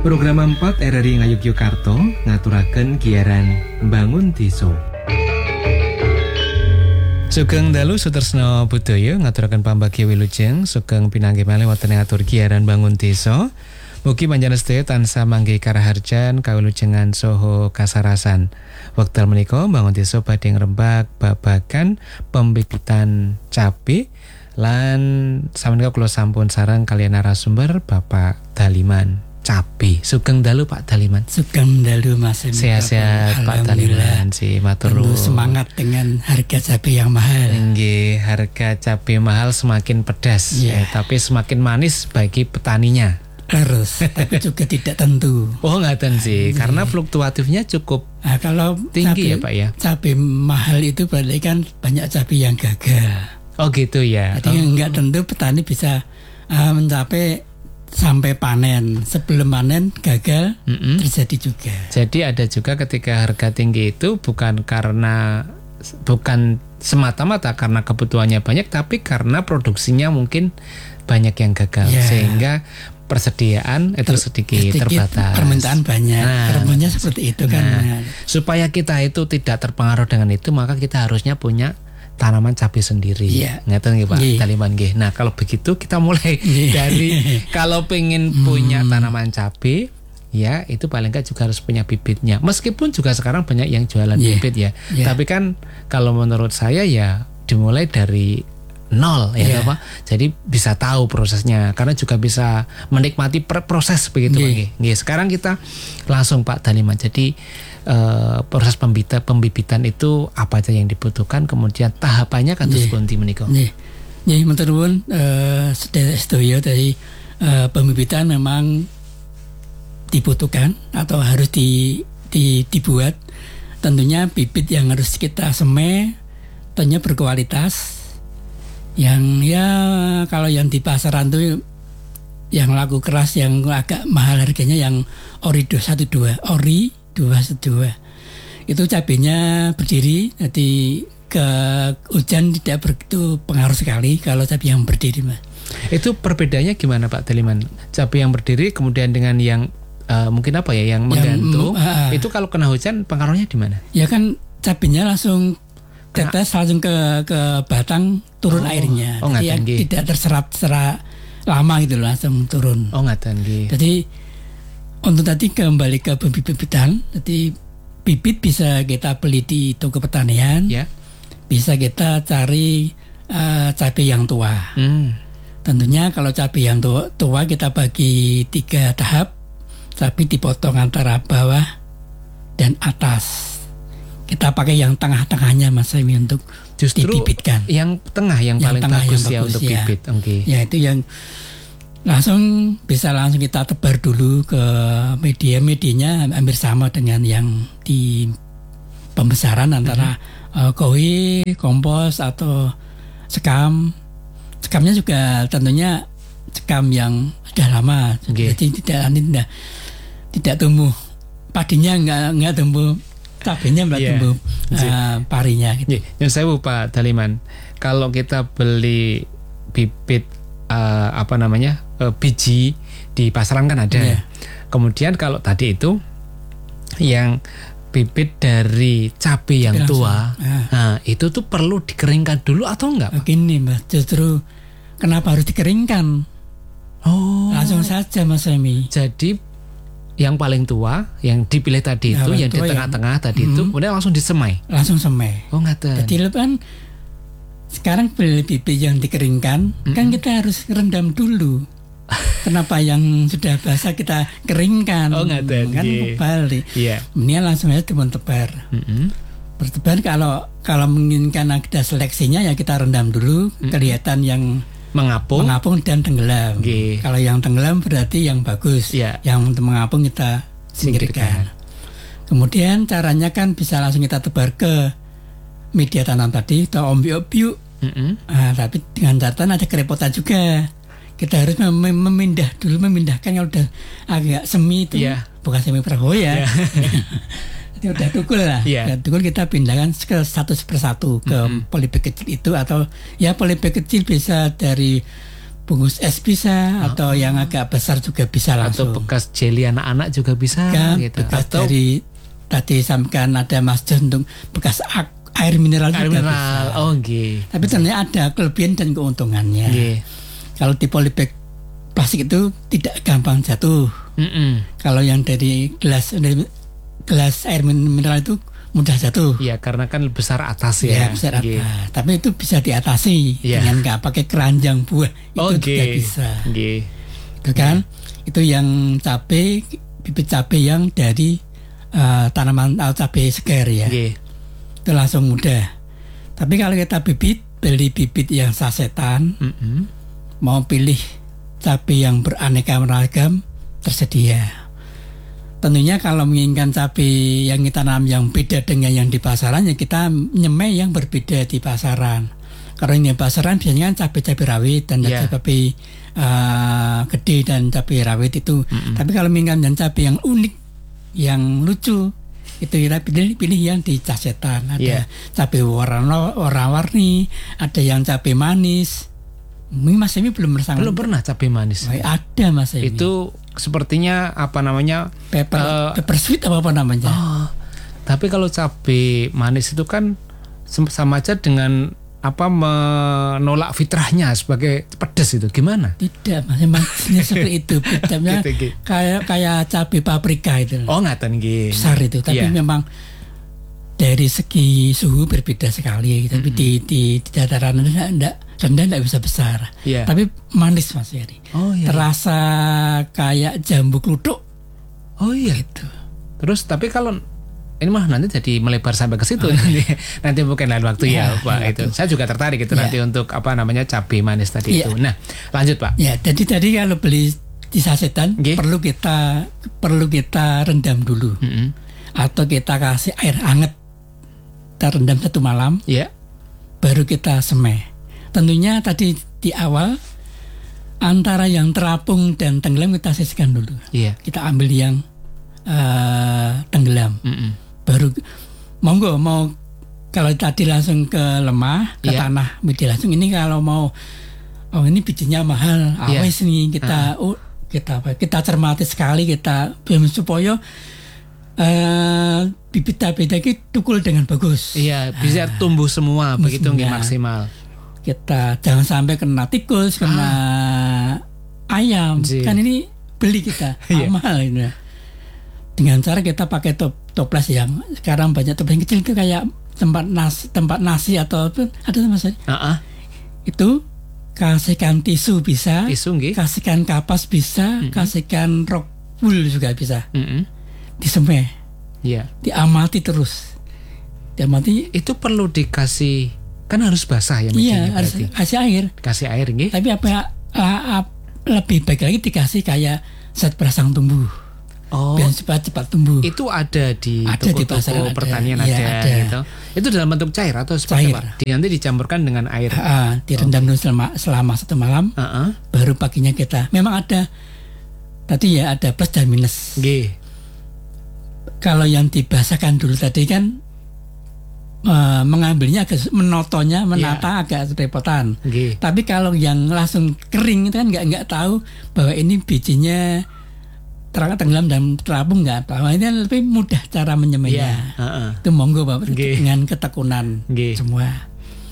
Program 4 RRI Ngayogyakarta ngaturaken giaran Bangun Desa. Sugeng dalu sutresna budaya ngaturaken pambagya wilujeng sugeng pinanggih malih wonten ngatur giaran Bangun Desa. Mugi panjenengan sedaya tansah manggih karaharjan kawilujengan saha kasarasan. Wekdal menika Bangun Desa badhe ngrembak babagan pembibitan cabe lan sameneika kula sampun sareng kaliyan narasumber Bapak Daliman Cabe. Sugeng dalu Pak Daliman. Sugeng dalu Mas. Sehat-sehat Pak Daliman. Si matur nuwun. Semangat dengan harga cabe yang mahal. Nggih, harga cabe mahal semakin pedas, tapi semakin manis bagi petaninya. Harus, tapi juga tidak tentu. Oh, ngaten sih, karena fluktuatifnya cukup kalau tinggi cabe, ya Pak ya. Cabe mahal itu berarti kan banyak cabe yang gagal. Oh gitu ya. Jadi enggak tentu petani bisa mencapai sampai panen. Sebelum panen gagal terjadi juga. Jadi ada juga ketika harga tinggi itu bukan semata-mata karena kebutuhannya banyak, tapi karena produksinya mungkin banyak yang gagal, sehingga persediaan itu sedikit terbatas. Permintaan banyak. Permintaannya seperti itu kan. Supaya kita itu tidak terpengaruh dengan itu, maka kita harusnya punya tanaman cabai sendiri. Ngeten nggih Pak Daliman nggih. Nah, kalau begitu kita mulai dari kalau pengen punya tanaman cabai, ya itu paling enggak juga harus punya bibitnya. Meskipun juga sekarang banyak yang jualan bibit ya. Tapi kan kalau menurut saya ya dimulai dari nol ya Pak. Jadi bisa tahu prosesnya, karena juga bisa menikmati proses begitu Pak nggih. Sekarang kita langsung Pak Daliman. Jadi proses pembibitan itu apa aja yang dibutuhkan, kemudian tahapannya kados pundi menika. Nggih, matur nuwun sedaya dari pembibitan memang dibutuhkan atau harus dibuat. Tentunya bibit yang harus kita semai tentunya berkualitas. Yang kalau yang di pasaran tuh yang laku keras, yang agak mahal harganya, yang ori 212 itu cabenya berdiri, jadi ke hujan tidak begitu pengaruh sekali kalau cabai yang berdiri Mas. Itu perbedaannya gimana Pak Daliman? Cabai yang berdiri kemudian dengan yang mungkin apa ya, yang menggantung, itu kalau kena hujan pengaruhnya di mana? Ya kan cabenya langsung tetes langsung ke batang, turun airnya. Jadi tidak terserap secara lama gitu, langsung turun. Oh ngaten nggih. Jadi untuk tadi kembali ke bibit-bibitan, jadi bibit bisa kita beli di toko pertanian, bisa kita cari cabai yang tua. Tentunya kalau cabai yang tua kita bagi 3 tahap, cabai dipotong antara bawah dan atas. Kita pakai yang tengah-tengahnya Mas Semi untuk dibibitkan. Yang tengah yang paling bagus ya untuk bibit. Ya itu yang langsung kita tebar dulu ke medianya hampir sama dengan yang di pembesaran antara koi, kompos atau sekam. Sekamnya juga tentunya sekam yang sudah lama, jadi tidak tumbuh padinya, enggak tumbuh cabenya, enggak tumbuh parinya. Gitu. Yang saya Pak Daliman, kalau kita beli bibit biji di pasaran kan ada. Kemudian kalau tadi itu yang bibit dari cabai yang tua, nah itu tuh perlu dikeringkan dulu atau enggak? Begini Mas, justru kenapa harus dikeringkan? Langsung saja Mas Semi. Jadi yang paling tua yang dipilih tadi itu, yang di tengah-tengah tadi itu kemudian langsung disemai. Langsung semai. Oh ngaten. Jadi kan sekarang beli bibit yang dikeringkan, kan kita harus rendam dulu. Kenapa yang sudah basah kita keringkan? Oh ngaten. Kan kebalik. Ini langsung aja tebar. Bertebar, kalau menginginkan ada seleksinya ya kita rendam dulu, kelihatan yang mengapung dan tenggelam. Kalau yang tenggelam berarti yang bagus. Yang untuk mengapung kita singkirkan. Kemudian caranya kan bisa langsung kita tebar ke media tanam tadi atau ombiuk-ombiuk. Tapi dengan catatan ada kerepotan juga. Kita harus memindahkan kalau udah agak semi itu, bukan semi perahu ya. Itu udah tukul lah. Tukul kita pindahkan satu persatu ke polybag kecil itu, atau polybag kecil bisa dari bungkus es bisa, atau yang agak besar juga bisa langsung. Atau bekas jelly anak-anak juga bisa. Gitu. Bekas atau dari tadi sampaikan ada Mas John untuk bekas air mineral juga bisa. Tapi ternyata ada kelebihan dan keuntungannya. Kalau di polybag plastik itu tidak gampang jatuh. Kalau yang dari gelas air mineral itu mudah jatuh. Iya, karena kan besar atas ya. Besar atas. Tapi itu bisa diatasi dengan nggak pakai keranjang buah. Itu juga bisa. Itu kan? Itu yang bibit cabai yang dari tanaman cabai segar ya. Itu langsung mudah. Tapi kalau kita beli bibit yang sasetan, mau pilih cabai yang beraneka ragam tersedia. Tentunya kalau menginginkan cabai yang kita tanam yang beda dengan yang di pasaran, ya kita nyemai yang berbeda di pasaran. Kalau yang di pasaran biasanya kan cabai rawit dan cabai gede dan cabai rawit itu. Tapi kalau menginginkan cabai yang unik, yang lucu, itu kita pilih yang di casetan. Ada cabai warna-warni, ada yang cabai manis. Mas Emi belum pernah cabai manis. Ada Mas Emi. Itu sepertinya apa namanya? Pepper sweet apa namanya? Tapi kalau cabai manis itu kan sama aja dengan menolak fitrahnya sebagai pedas itu. Gimana? Tidak, maksudnya seperti itu. Bedanya kayak cabai paprika itu. Ngaten nggih. Besar itu, tapi memang dari segi suhu berbeda sekali. Tapi di dataran rendah tidak bisa besar, tapi manis Mas Yari. Terasa kayak jambu kluthuk. Gitu. Terus tapi kalau ini mah nanti jadi melebar sampai ke situ nanti mungkin lain waktu Pak itu. Saya juga tertarik itu nanti untuk cabai manis tadi itu. Nah, lanjut Pak. Jadi tadi kalau beli di sasetan perlu kita rendam dulu. Atau kita kasih air hangat. Kita rendam 1 malam. Baru kita semai. Tentunya tadi di awal antara yang terapung dan tenggelam kita sisihkan dulu. Kita ambil yang tenggelam. Baru mau kalau tadi langsung ke lemah ke tanah biji langsung, ini kalau mau ini bijinya mahal, awes nih kita cermati sekali, kita supaya bibit cabai tadi tukul dengan bagus. Bisa tumbuh semua begitu nggih maksimal. Kita jangan sampai kena tikus, kena ayam. Kan ini beli kita mahal ini. Dengan cara kita pakai toples yang sekarang banyak toples yang kecil itu kayak tempat nasi atau ada Mas. Itu kasihkan tisu bisa, kasihkan kapas bisa, kasihkan rock wool juga bisa. Disemai. Diamati terus. Diamati itu perlu dikasih. Kan harus basah ya mesinnya berarti. Harus kasih air nggih. Tapi lebih baik lagi dikasih kayak zat perangsang tumbuh. Biar cepat tumbuh. Itu ada di toko pertanian ada gitu. Itu dalam bentuk cair atau seperti apa? Nanti dicampurkan dengan air. Direndam dulu selama 1 malam. Baru paginya kita. Memang ada tadi ada plus dan minus. Kalau yang dibasahkan dulu tadi kan mengambilnya agak menata agak repotan. Tapi kalau yang langsung kering itu kan nggak tahu bahwa ini bijinya tenggelam dan terapung nggak tahu. Ini lebih mudah cara menyemainya. Itu monggo Bapak dengan ketekunan semua.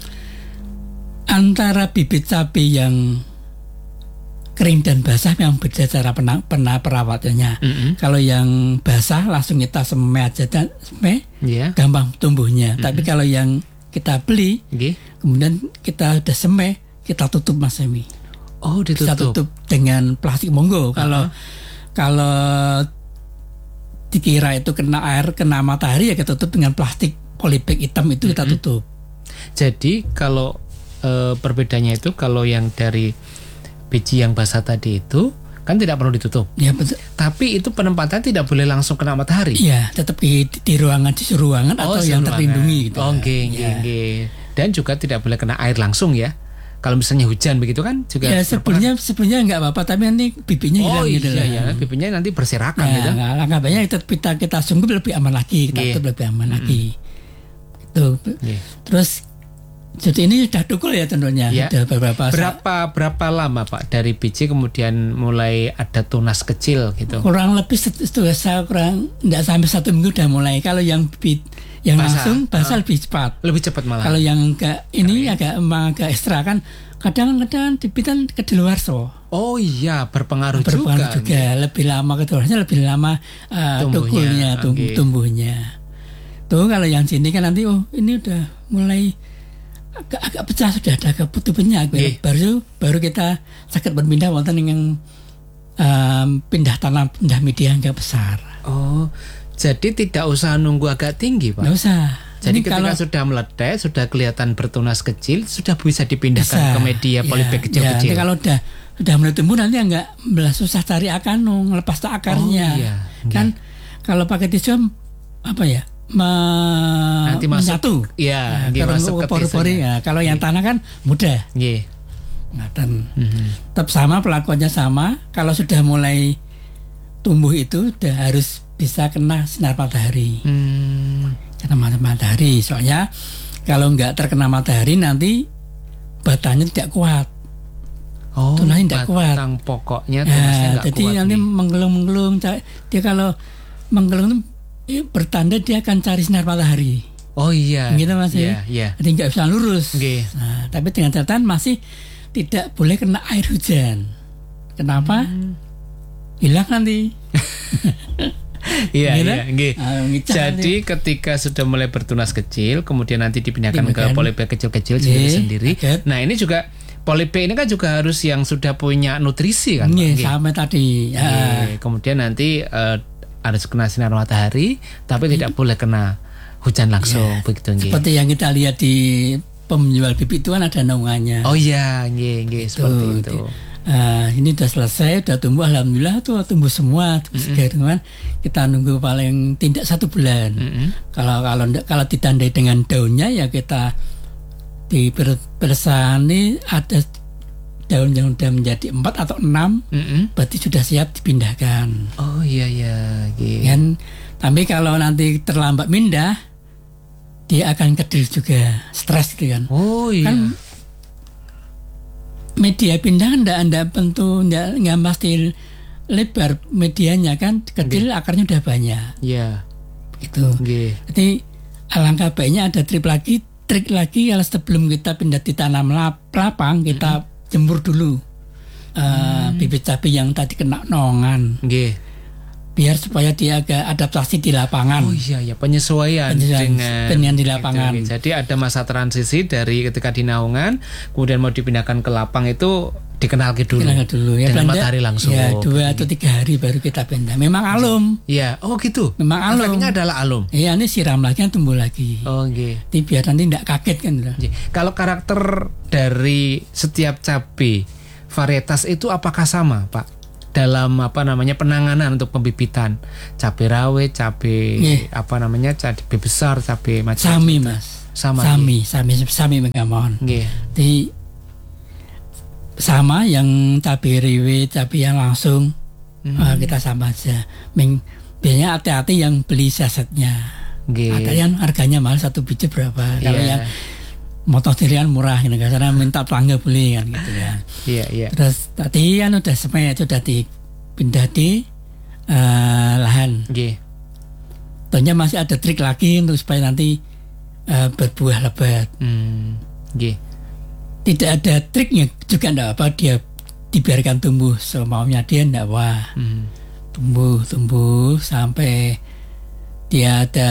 Antara bibit cabai yang kering dan basah yang beda cara perawatannya. Kalau yang basah langsung kita semai aja dan gampang tumbuhnya. Tapi kalau yang kita beli, kemudian kita udah semai, kita tutup Mas Emi. Ditutup. Kita tutup dengan plastik monggo. Kalau dikira itu kena air, kena matahari, ya kita tutup dengan plastik polybag hitam itu kita tutup. Jadi kalau perbedaannya itu kalau yang dari biji yang basah tadi itu kan tidak perlu ditutup. Betul. Tapi itu penempatan tidak boleh langsung kena matahari. Tetap di ruangan, di ruangan atau yang terlindungi gitu. Dan juga tidak boleh kena air langsung ya. Kalau misalnya hujan begitu kan juga. Sebelumnya nggak apa-apa, tapi nanti bibitnya hilang gitu. Bibitnya nanti berserakan gitu. Langkah banyak kita sungguh lebih aman lagi, kita tutup lebih aman lagi. Itu. Terus Jadi ini sudah tukul ya tentunya. Ya. Sudah berapa lama Pak dari biji kemudian mulai ada tunas kecil gitu? Kurang lebih tidak sampai 1 minggu udah mulai. Kalau yang langsung basah lebih cepat. Lebih cepat malah. Kalau yang agak ekstra kan kadang-kadang dibitan kedaluarsa. Oh iya, berpengaruh juga. Lebih lama kedaluarsanya, lebih lama tukulnya, tumbuhnya. Tuh kalau yang sini kan nanti ini udah mulai agak pecah, sudah ada agak putus-putusnya. Baru kita sakit berpindah wonten yang pindah tanah, pindah media agak besar. Oh, jadi tidak usah nunggu agak tinggi Pak? Nggak usah. Jadi ketika sudah meletek, sudah kelihatan bertunas kecil, sudah bisa dipindahkan ke media polybag kecil-kecil. Nanti kalau sudah mulai tumbuh nanti nggak susah cari ngelepas akarnya. Kan kalau pakai tisu apa ya? Nanti menyatu. Iya, masuk ke pori-pori ya. Kalau yang tanah kan mudah. Nggih. Tetap sama, pelakuannya sama. Kalau sudah mulai tumbuh itu sudah harus bisa kena sinar matahari. Kena matahari. Soalnya kalau nggak terkena matahari nanti batangnya tidak kuat. Tunasnya tidak kuat. Batang pokoknya tunasnya nggak kuat. Jadi nanti menggelung-gelung. Dia kalau menggelung bertanda dia akan cari sinar matahari. Oh iya. Gitu Mas. Iya. Jadi nggak bisa lurus. Okay. Nah, tapi dengan catatan masih tidak boleh kena air hujan. Kenapa? Hilang nanti. Iya. Jadi ketika sudah mulai bertunas kecil, kemudian nanti dipindahkan ke polybag kecil-kecil sendiri. Nah ini juga polybag ini kan juga harus yang sudah punya nutrisi kan? Sama tadi. Kemudian nanti harus kena sinar matahari, tapi tidak boleh kena hujan langsung begitu. Seperti yang kita lihat di penjual bibit itu kan ada naungannya. Oh iya, seperti itu. Ini sudah selesai, sudah tumbuh, alhamdulillah tuh tumbuh semua. Kita nunggu paling tidak 1 bulan. Kalau ditandai dengan daunnya ya kita di bersani ada daun yang sudah menjadi 4 atau 6, berarti sudah siap dipindahkan. Oh iya. Kan, tapi kalau nanti terlambat pindah, dia akan kedil juga, stres gitu kan. Oh iya. Kan media pindah ndak pasti lebar medianya kan, kedil akarnya udah banyak. Iya. Gitu. Jadi alangkah baiknya ada trik lagi kalau sebelum kita pindah ditanam lapang kita jemur dulu bibit cabai yang tadi kena naungan. Biar supaya dia agak adaptasi di lapangan. Oh iya, penyesuaian dengan di lapangan. Gitu. Jadi ada masa transisi dari ketika di naungan, kemudian mau dipindahkan ke lapang itu dikenalkan dulu. Ya, dengan matahari langsung. Ya, 2 atau 3 hari baru kita pindah. Memang alum. Iya, gitu. Memang alum. Efeknya adalah alum. Iya, ini siram lagi tumbuh lagi. Jadi biar nanti tidak kaget kan. Kalau karakter dari setiap cabai varietas itu apakah sama, Pak? Dalam penanganan untuk pembibitan cabai rawit, cabai cabai besar, cabai macam sami itu. Mas. Sami mengamon. Jadi sama yang cabai rawit, cabai yang langsung kita sama aja. Biasanya hati-hati yang beli sasetnya. Ada yang harganya mahal, 1 biji berapa. Kalau yang motor sendirian murah gitu, karena minta pelanggan beli kan gitu ya. Iya. Terus tadi kan udah sudah dipindah di lahan. Tentunya masih ada trik lagi untuk supaya nanti berbuah lebat. Tidak ada triknya juga enggak apa, dia dibiarkan tumbuh semaunya dia enggak apa. Tumbuh sampai dia ada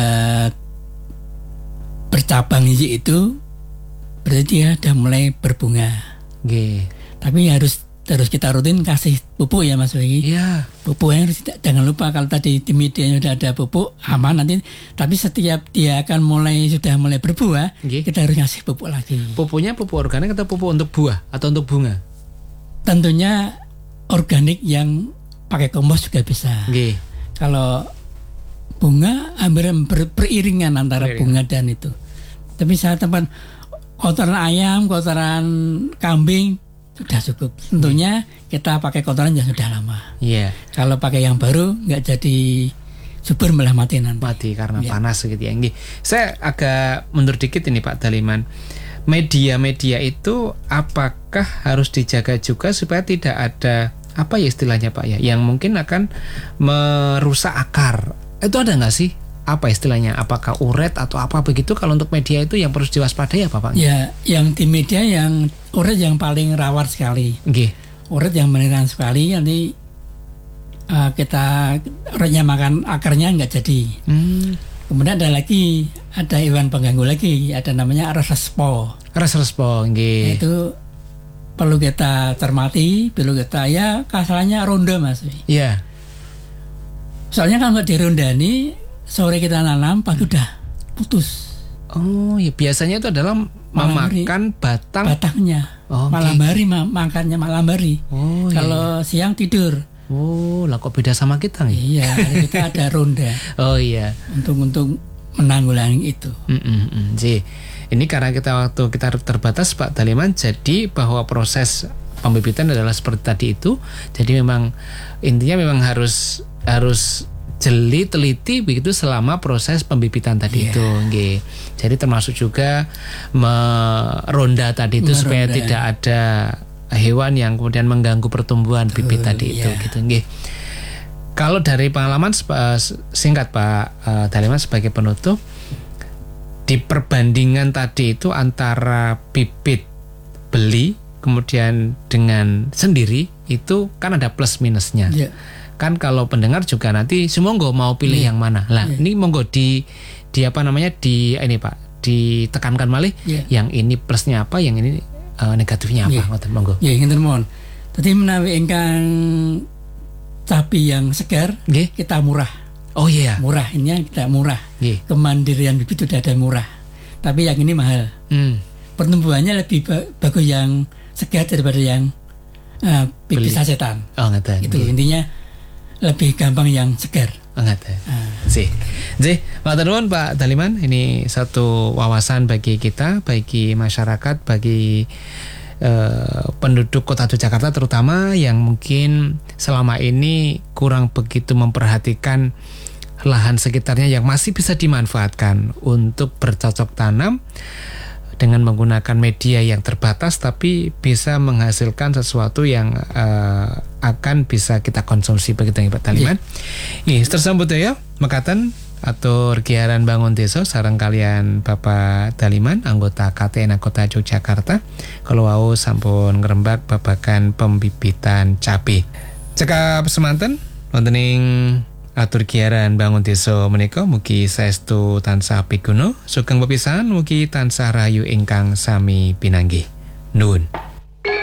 bercabang itu berarti dia udah mulai berbunga. Tapi harus kita rutin kasih pupuk ya Mas Wegi. Iya. Pupuknya jangan lupa, kalau tadi di medianya udah ada pupuk aman nanti. Tapi setiap dia akan sudah mulai berbuah, kita harus ngasih pupuk lagi. Pupuknya pupuk organik atau pupuk untuk buah atau untuk bunga? Tentunya organik yang pakai kompos juga bisa. Kalau bunga hampir beriringan antara bunga dan itu. Tapi saya tempat kotoran ayam, kotoran kambing sudah cukup. Tentunya kita pakai kotoran yang sudah lama. Kalau pakai yang baru nggak jadi subur, malah mati nanti. Mati karena panas gitu ya. Saya agak mundur dikit ini Pak Daliman. media-media itu apakah harus dijaga juga supaya tidak ada apa ya istilahnya Pak ya, yang mungkin akan merusak akar? Itu ada nggak sih? Apa istilahnya? Apakah uret atau apa begitu? Kalau untuk media itu yang perlu diwaspadai apa Pak? Ya, yang di media yang uret yang paling rawan sekali. Okay. Uret yang menyerang sekali, nanti kita uretnya makan akarnya nggak jadi. Kemudian ada hewan pengganggu lagi, ada namanya resrespo. Resrespo, okay. Itu perlu kita cermati, perlu kita ya kasalnya ronda Mas. Iya. Yeah. Soalnya kalau dirondani sore kita nanam pagi udah putus. Oh ya, biasanya itu adalah memakan batangnya. Malam hari makannya malam hari. Oh, kalau siang tidur. Oh, lah kok beda sama kita nih? Iya, kita ada ronda. Oh iya. Untuk menanggulangi itu. Jadi ini karena waktu kita terbatas Pak Daliman, jadi bahwa proses pembibitan adalah seperti tadi itu. Jadi memang intinya memang harus jeli teliti begitu selama proses pembibitan tadi itu. Okay. Jadi termasuk juga meronda tadi itu supaya tidak ada hewan yang kemudian mengganggu pertumbuhan bibit tadi itu gitu. Okay. Kalau dari pengalaman singkat Pak Daliman sebagai penutup, di perbandingan tadi itu antara bibit beli kemudian dengan sendiri itu kan ada plus minusnya. Kan kalau pendengar juga nanti semonggo mau pilih yang mana. Lah, ini monggo di apa namanya di ini Pak, ditekankan malih yang ini plusnya apa, yang ini negatifnya apa, ngoten monggo. Nggih, ngeten mohon. Dadi menawi ingkang cabai yang segar kita murah. Oh iya. Murah, ini tidak murah. Kemandirian bibit sudah ada murah. Tapi yang ini mahal. Pertumbuhannya lebih bagus yang segar daripada yang bibit sasetan. Oh, ngeten. Itu intinya lebih gampang yang segar. Ngeten. Jadi, matur nuwun Pak Daliman, ini satu wawasan bagi kita, bagi masyarakat, bagi penduduk Kota Yogyakarta terutama yang mungkin selama ini kurang begitu memperhatikan lahan sekitarnya yang masih bisa dimanfaatkan untuk bercocok tanam dengan menggunakan media yang terbatas tapi bisa menghasilkan sesuatu yang akan bisa kita konsumsi begitu ya Pak Daliman. Nih tersambut ya mekaten atur giaran bangun desa sareng kalian Bapak Daliman anggota KTN Kota Yogyakarta kalau wau sampun ngrembak babagan pembibitan cabai. Cekap semanten wonten ing atur giaran bangun desa menika mugi saestu tansah piguno sugeng pepisahan mugi tansah rahayu ingkang sami pinanggih. Nuwun.